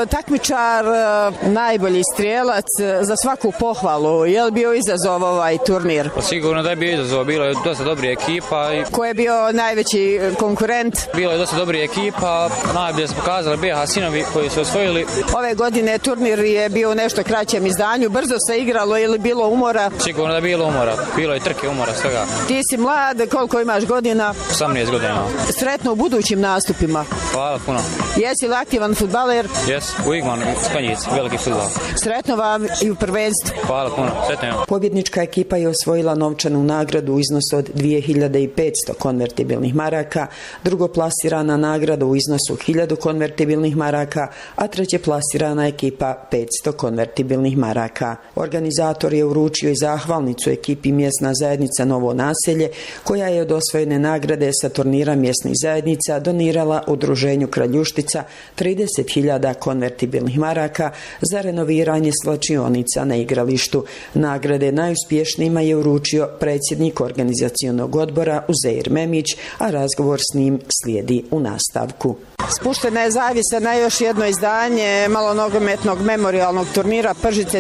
takmičar, najbolji strijelac, za svaku pohvalu. Je li bio izazov ovaj turnir? Sigurno da je bio izazov, bilo je dosta dobrih ekipa. Ko je bio najveći konkurent? Bilo je dosta dobrih ekipa, najbolje se pokazali BiH Sinovi koji su osvojili. Ove godine turnir je bio u nešto kraćem izdanju, brzo se igralo ili bilo umora? Sigurno da je bilo umora, bilo je trke umora svega. Ti si mlad, koliko imaš godina? 18 godina. Sretno u budućim nastupima. Hvala puno. Jesi li aktivan fudbaler? Jes, u Igman, Skonjic, veliki fudbal. Sretno vam i u prvenstvu. Hvala puno, sretno. Pobjednička ekipa je osvojila novčanu nagradu u iznosu od 2500 konvertibilnih maraka, drugoplasirana nagrada u iznosu 1000 konvertibilnih maraka, a treće plasirana ekipa 500 konvertibilnih maraka. Organizator je uručio i zahvalnicu ekipi Mjesna zajednica Novo naselje, koja je od osvojene nagrade sa turnira mjesnih zajednica donirala udruženju Kraljuštica 30.000 konvertibilnih maraka za renoviranje svlačionica na igralištu. Nagrade najuspješnijima je uručio predsjednik organizacionog odbora Uzeir Memić, a razgovor s njim slijedi u nastavku. Spuštena je zavjesa na još jedno izdanje malonogometnog memorijalnog turnira Pržice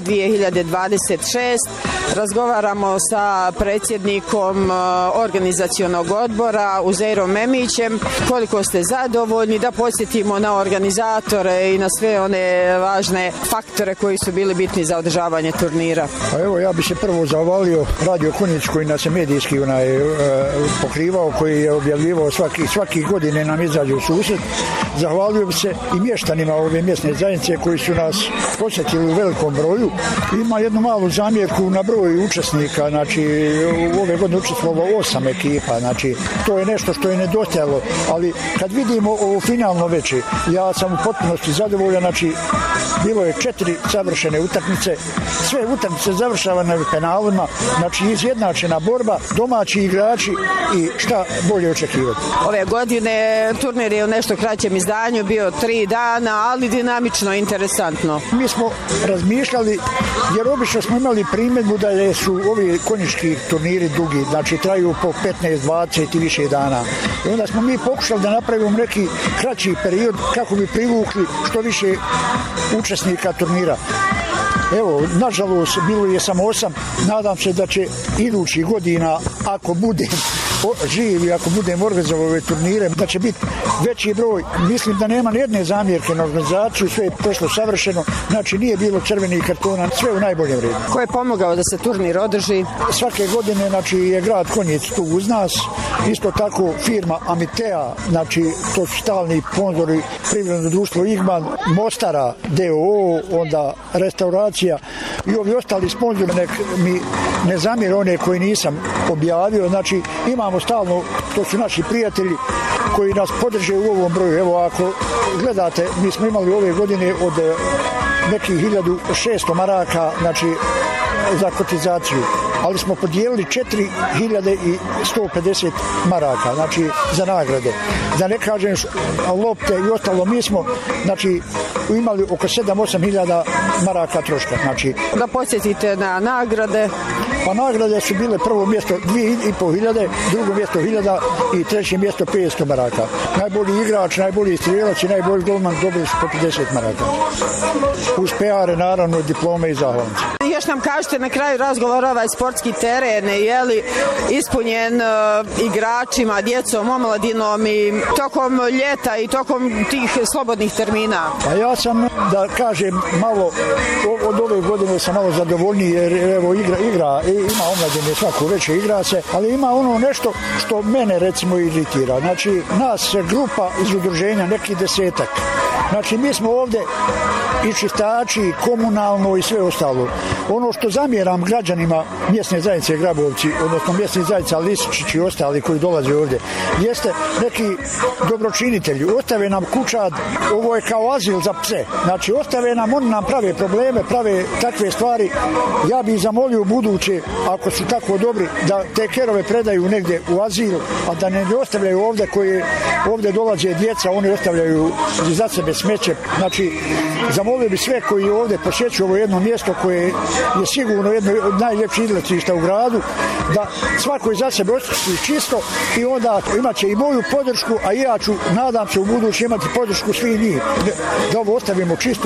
2026. Razgovaramo sa predsjednikom organizacionog odbora Uzeirom Memićem. Koliko ste zadovoljni, da podsjetimo na organizatore i na sve one važne faktore koji su bili bitni za održavanje turnira? Pa evo, ja bi se prvo zahvalio Radio Konjic koji nas je medijski pokrivao, koji je objavljivao svaki godine nam izađe u susret. Zahvalio bi se i mještanima ove mjesne zajednice koji su nas posjetili u velikom broju. Ima jednu malu zamjerku na broj učesnika, znači u ove godine učestvovalo 8 ekipa, znači to je nešto što je nedostajalo, ali kad vidimo ovo finalno veče, ja sam u potpunosti zadovoljan, znači bilo je 4 savršene utakmice, sve utakmice završavane penalima, znači izjednačena borba, domaći igrači i šta bolje očekivati. Ove godine turnir je u nešto kraćem izdanju, bio 3 dana, ali dinamično i interesantno. Mi smo razmišljali, jer obično smo imali primjedbu da su ovi konjički turniri dugi, znači traju po 15, 20 i više dana. I onda smo mi pokušali da napravimo neki kraći period kako bi privukli što više učesnika turnira. Evo, nažalost, bilo je samo 8. Nadam se da će idući godina, ako budem živ i ako budem organizovao ove turnire, da će biti veći broj. Mislim da nema nijedne zamjerke na organizaciju, sve je prošlo savršeno, znači nije bilo crvenih kartona, sve u najboljem redu. Ko je pomogao da se turnir održi? Svake godine, znači, je grad Konjic tu uz nas, isto tako firma Amitea, znači to su stalni sponzori, privredno društvo Igman, Mostara, DOO, onda restauracija i ovi ostali sponzori, nek mi ne zamjere one koji nisam objavio, znači imamo stalno, to su naši prijatelji koji nas podrže u ovom broju. Evo, ako gledate, mi smo imali ove godine od nekih 1600 maraka, znači za kotizaciju, ali smo podijelili 4150 maraka, znači za nagrade. Da ne kažem lopte i ostalo, mi smo, znači, imali oko 7-8 hiljada maraka troška. Znači, da podsjetite na nagrade. Pa nagrade su bile prvo mjesto 2500, drugo mjesto 1000 i treće mjesto 500 maraka. Najbolji igrač, najbolji strijelac i najbolji golman dobili su po 50 maraka. Uz PR, naravno, diplome i zahvalnice. Još nam kažete na kraju razgovora, ovaj sportski teren je li ispunjen igračima, djecom, omladinom i tokom ljeta i tokom tih slobodnih termina? Pa ja sam, da kažem, malo od ove godine sam malo zadovoljniji jer evo igra, ima omladine svako veće igra se, ali ima ono nešto što mene recimo iritira. Znači nas grupa iz udruženja, neki 10-ak. Znači mi smo ovdje i čistači, komunalno i sve ostalo. Ono što zamjeram građanima mjesne zajednice Grabovci, odnosno mjesne zajednice Lisičić i ostali koji dolaze ovdje, jeste neki dobročinitelji. Ostave nam kućad, ovo je kao azil za pse. Znači ostave nam, oni nam prave probleme, prave takve stvari. Ja bih zamolio u buduće, ako su tako dobri, da te kerove predaju negdje u azil, a da ne ostavljaju ovdje koji ovdje dolaze djeca, oni ostavljaju za sebe smeće. Znači, zamolio bi sve koji ovdje posjećuju ovo jedno mjesto koje je sigurno jedno od najljepših izletišta u gradu, da svako za sebe očisti čisto i onda imat će i moju podršku, a ja ću, nadam se, u budući imati podršku svih njih, da ovo ostavimo čisto.